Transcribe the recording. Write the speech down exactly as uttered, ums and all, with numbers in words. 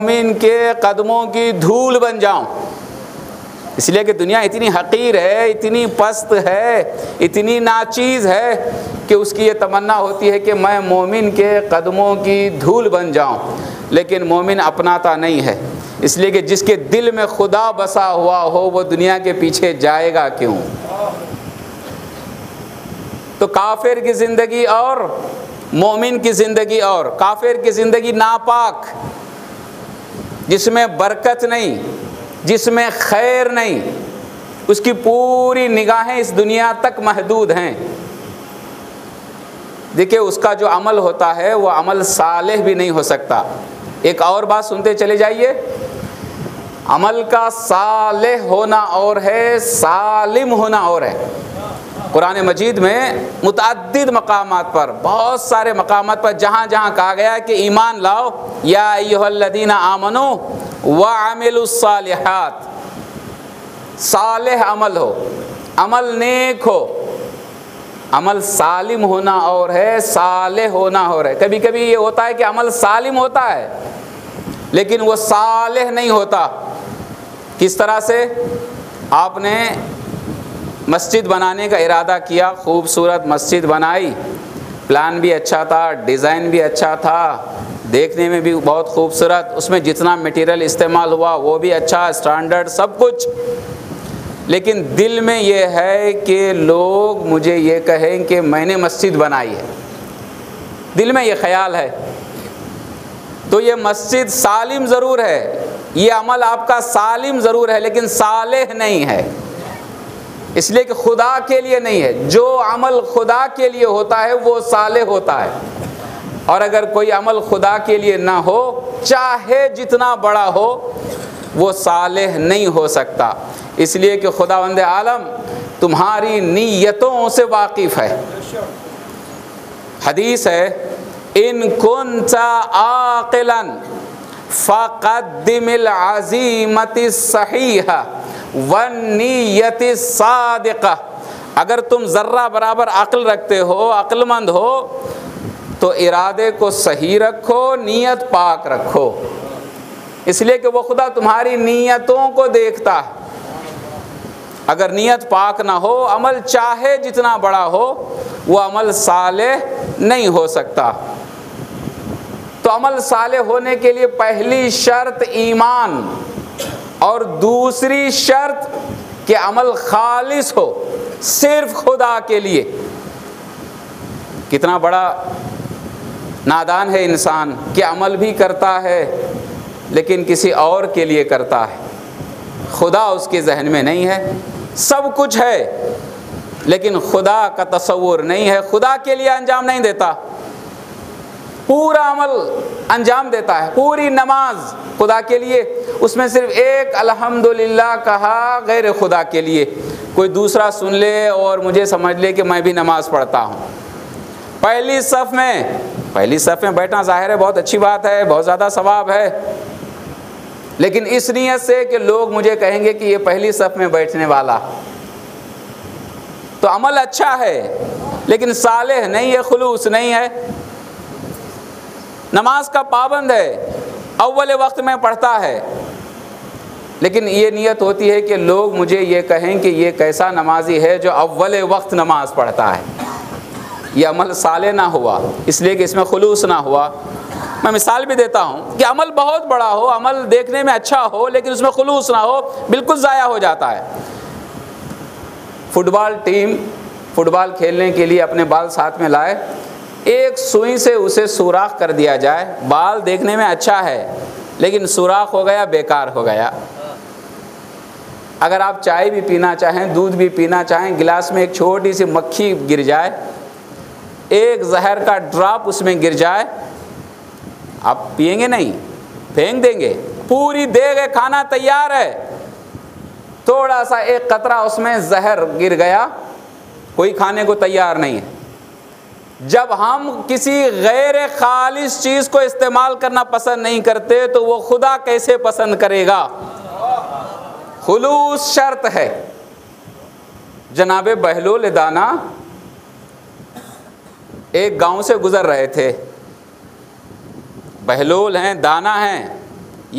मोमिन के कदमों की धूल बन जाऊं। इसलिए कि दुनिया इतनी हकीर है, इतनी पस्त है, इतनी नाचीज़ है कि उसकी ये तमन्ना होती है कि मैं मोमिन के कदमों की धूल बन जाऊं। लेकिन मोमिन अपनाता नहीं है, इसलिए कि जिसके दिल में खुदा बसा हुआ हो वो दुनिया के पीछे जाएगा क्यों। तो काफिर की ज़िंदगी और मोमिन की ज़िंदगी और, काफिर की ज़िंदगी नापाक, जिसमें बरकत नहीं, जिसमें खैर नहीं, उसकी पूरी निगाहें इस दुनिया तक महदूद हैं। देखिए उसका जो अमल होता है वो अमल सालेह भी नहीं हो सकता। एक और बात सुनते चले जाइए, अमल का सालेह होना और है, सालिम होना और है। कुरान मजीद में मुतअद्दिद मकामात पर, बहुत सारे मकामात पर जहाँ जहाँ कहा गया है कि ईमान लाओ, या अय्युहल्लज़ीना आमनू व अमिलुस्सालिहात, सालेह अमल हो, अमल नेक हो। अमल सालिम होना और है, सालेह होना और है। कभी कभी ये होता है कि अमल सालिम होता है लेकिन वो सालेह नहीं होता। किस तरह से? आपने मस्जिद बनाने का इरादा किया, खूबसूरत मस्जिद बनाई, प्लान भी अच्छा था, डिज़ाइन भी अच्छा था, देखने में भी बहुत खूबसूरत, उसमें जितना मटेरियल इस्तेमाल हुआ वो भी अच्छा, स्टैंडर्ड सब कुछ। लेकिन दिल में ये है कि लोग मुझे ये कहें कि मैंने मस्जिद बनाई है, दिल में ये ख्याल है, तो ये मस्जिद सालिम ज़रूर है, ये अमल आपका सालिम ज़रूर है लेकिन सालेह नहीं है। इसलिए कि खुदा के लिए नहीं है। जो अमल खुदा के लिए होता है वो सालेह होता है, और अगर कोई अमल खुदा के लिए ना हो, चाहे जितना बड़ा हो, वो सालेह नहीं हो सकता। इसलिए कि खुदावंद आलम तुम्हारी नीयतों से वाकिफ़ है। हदीस है, इन कुन्ता आक़िलन फ़क़द्दिमिल अज़ीमति सहीहा वन्नियति सादिक़ा। अगर तुम ज़र्रा बराबर अक्ल रखते हो, अक्लमंद हो, तो इरादे को सही रखो, नीयत पाक रखो। इसलिए कि वो खुदा तुम्हारी नीयतों को देखता है। अगर नीयत पाक ना हो, अमल चाहे जितना बड़ा हो, वो अमल सालेह नहीं हो सकता। तो अमल सालेह होने के लिए पहली शर्त ईमान, और दूसरी शर्त कि अमल खालिस हो, सिर्फ खुदा के लिए। कितना बड़ा नादान है इंसान कि अमल भी करता है लेकिन किसी और के लिए करता है, खुदा उसके जहन में नहीं है। सब कुछ है लेकिन खुदा का तसव्वुर नहीं है, खुदा के लिए अंजाम नहीं देता। पूरा अमल अंजाम देता है, पूरी नमाज खुदा के लिए, उसमें सिर्फ एक अल्हम्दुलिल्लाह कहा गैर खुदा के लिए। कोई दूसरा सुन ले और मुझे समझ ले कि मैं भी नमाज पढ़ता हूँ। पहली सफ़ में पहली सफ़ में बैठना ज़ाहिर है बहुत अच्छी बात है, बहुत ज़्यादा सवाब है, लेकिन इस नीयत से कि लोग मुझे कहेंगे कि ये पहली सफ़ में बैठने वाला, तो अमल अच्छा है लेकिन सालेह नहीं है, खुलूस नहीं है। नमाज का पाबंद है, अव्वल वक्त में पढ़ता है, लेकिन ये नीयत होती है कि लोग मुझे ये कहें कि ये कैसा नमाजी है जो अव्वल वक्त नमाज पढ़ता है। ये अमल सालेह ना हुआ, इसलिए कि इसमें खुलूस ना हुआ। मैं मिसाल भी देता हूँ कि अमल बहुत बड़ा हो, अमल देखने में अच्छा हो, लेकिन उसमें खुलूस ना हो, बिल्कुल ज़ाया हो जाता है। फुटबॉल टीम फुटबॉल खेलने के लिए अपने बाल साथ में लाए, एक सुई से उसे सुराख कर दिया जाए, बाल देखने में अच्छा है लेकिन सुराख हो गया, बेकार हो गया। अगर आप चाय भी पीना चाहें, दूध भी पीना चाहें, गिलास में एक छोटी सी मक्खी गिर जाए, एक जहर का ड्रॉप उसमें गिर जाए, आप पिएंगे नहीं, फेंक देंगे। पूरी देग है, खाना तैयार है, थोड़ा सा एक कतरा उसमें जहर गिर गया, कोई खाने को तैयार नहीं है। जब हम किसी गैर खालिस चीज़ को इस्तेमाल करना पसंद नहीं करते तो वो खुदा कैसे पसंद करेगा? खुलूस शर्त है। जनाबे बहलोल दाना एक गांव से गुज़र रहे थे, बहलोल हैं, दाना हैं,